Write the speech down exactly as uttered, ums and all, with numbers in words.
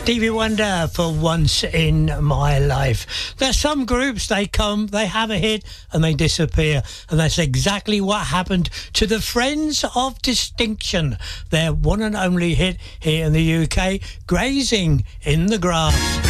Stevie Wonder for Once in My Life. There's some groups, they come, they have a hit and they disappear, and that's exactly what happened to the Friends of Distinction. Their one and only hit here in the U K, Grazing in the Grass.